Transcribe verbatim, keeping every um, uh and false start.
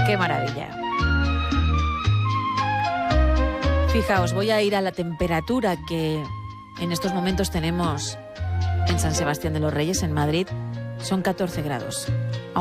¡Qué maravilla! Fijaos, voy a ir a la temperatura que en estos momentos tenemos en San Sebastián de los Reyes, en Madrid. Son catorce grados.